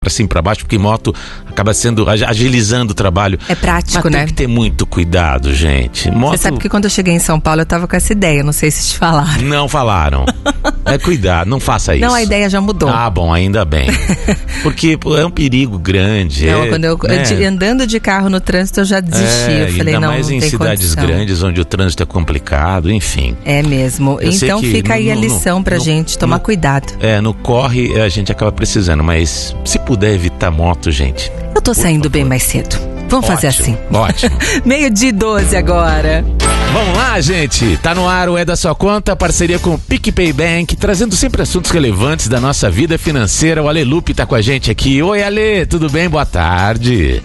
cima para baixo, porque moto acaba sendo agilizando o trabalho. É prático, mas né? Tem que ter muito cuidado, gente. Moto... Você sabe que quando eu cheguei em São Paulo eu tava com essa ideia, não sei se te falaram. Não falaram. Cuidado, não faça isso. Não, a ideia já mudou. Ah, bom, ainda bem. Porque é um perigo grande. Não, quando andando de carro no trânsito eu já desisti. Eu falei, ainda não, mais não em tem cidades condição. grandes onde o trânsito é complicado, enfim. É mesmo. Eu sei então que fica aí a lição pra gente tomar cuidado. No corre a gente acaba precisando, mas se puder evitar moto, gente. Eu tô saindo bem mais cedo. Vamos fazer assim. Ótimo. 12:12 agora. Vamos lá, gente. Tá no ar o É da Sua Conta, parceria com o PicPay Bank, trazendo sempre assuntos relevantes da nossa vida financeira. O Ale Lupe tá com a gente aqui. Oi, Ale, tudo bem? Boa tarde.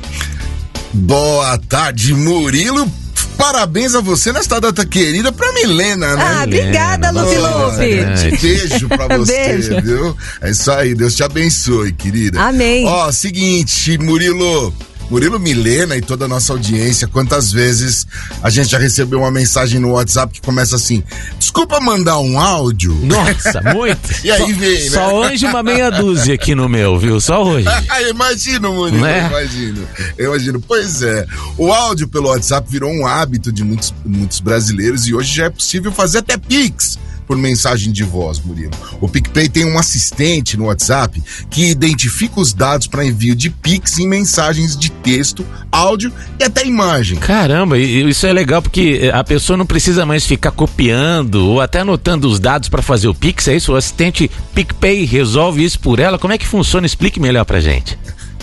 Boa tarde, Murilo. Parabéns a você nesta data querida, pra Milena, né? Obrigada, Lupe. Beijo pra você, Beijo. viu? É isso aí, Deus te abençoe, querida. Amém. Seguinte, Murilo, Milena e toda a nossa audiência, quantas vezes a gente já recebeu uma mensagem no WhatsApp que começa assim: desculpa mandar um áudio? Nossa, muito. E aí vem, né? Só hoje uma meia dúzia aqui no meu, viu? Só hoje. Imagino, Murilo, né? Imagino. Pois é, o áudio pelo WhatsApp virou um hábito de muitos brasileiros e hoje já é possível fazer até Pix por mensagem de voz, Murilo. O PicPay tem um assistente no WhatsApp que identifica os dados para envio de Pix em mensagens de texto, áudio e até imagem. Caramba, isso é legal porque a pessoa não precisa mais ficar copiando ou até anotando os dados para fazer o Pix, é isso? O assistente PicPay resolve isso por ela? Como é que funciona? Explique melhor pra gente.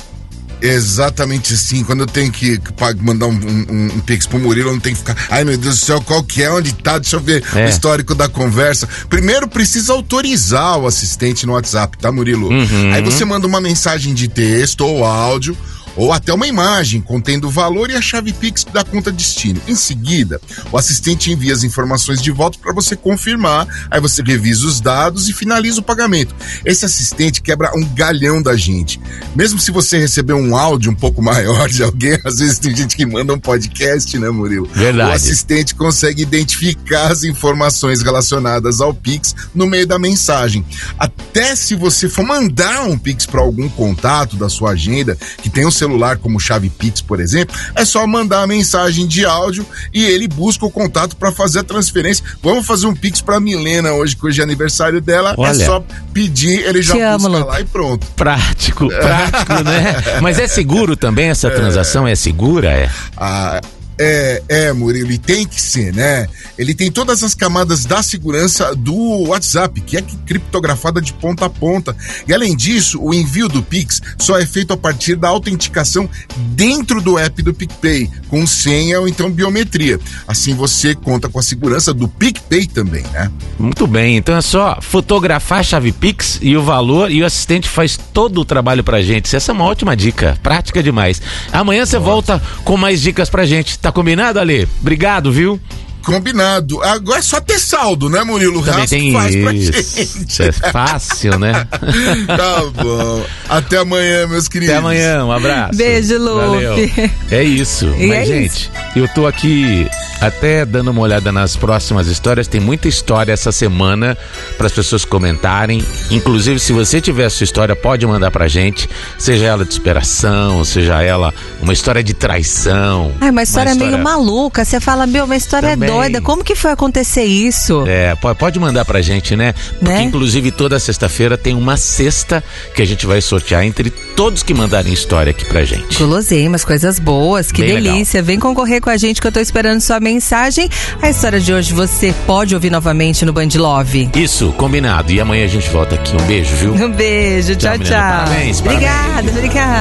Exatamente assim, quando eu tenho que mandar um Pix pro Murilo, eu não tenho que ficar, ai meu Deus do céu, qual que é, onde tá, deixa eu ver o histórico da conversa. Primeiro precisa autorizar o assistente no WhatsApp, tá, Murilo? Aí você manda uma mensagem de texto ou áudio, ou até uma imagem contendo o valor e a chave Pix da conta destino. Em seguida, o assistente envia as informações de volta para você confirmar, aí você revisa os dados e finaliza o pagamento. Esse assistente quebra um galhão da gente. Mesmo se você receber um áudio um pouco maior de alguém, às vezes tem gente que manda um podcast, né, Murilo? Verdade. O assistente consegue identificar as informações relacionadas ao Pix no meio da mensagem. Até se você for mandar um Pix para algum contato da sua agenda, que tem um celular como chave Pix, por exemplo, é só mandar a mensagem de áudio e ele busca o contato para fazer a transferência. Vamos fazer um Pix pra Milena hoje, que hoje é aniversário dela. Olha, é só pedir, ele já busca lá e pronto. Prático, né? Mas é seguro também essa transação? É segura? Murilo, e tem que ser, né? Ele tem todas as camadas da segurança do WhatsApp, que é criptografada de ponta a ponta. E além disso, o envio do Pix só é feito a partir da autenticação dentro do app do PicPay, com senha ou então biometria. Assim você conta com a segurança do PicPay também, né? Muito bem, então é só fotografar a chave Pix e o valor, e o assistente faz todo o trabalho pra gente. Essa é uma ótima dica, prática demais. Amanhã você volta com mais dicas pra gente. Tá combinado, Ale? Obrigado, viu? Combinado. Agora é só ter saldo, né, Murilo? Também tem faz pra isso. gente. É fácil, né? Tá bom. Até amanhã, meus queridos. Até amanhã, um abraço. Beijo, Lupe. Valeu. É isso. Mas, gente, eu tô aqui até dando uma olhada nas próximas histórias. Tem muita história essa semana para as pessoas comentarem. Inclusive, se você tiver a sua história, pode mandar pra gente. Seja ela de superação, seja ela uma história de traição. Uma história meio maluca. Você fala, uma história também doida. Como que foi acontecer isso? Pode mandar pra gente, né? Porque inclusive toda sexta-feira tem uma cesta que a gente vai sortear entre todos que mandarem história aqui pra gente. Guloseimas, coisas boas, que bem delícia. Legal. Vem concorrer com a gente que eu tô esperando sua mensagem. A história de hoje você pode ouvir novamente no Band Love. Isso, combinado. E amanhã a gente volta aqui. Um beijo, viu? Um beijo, tchau, tchau. Parabéns. Obrigada.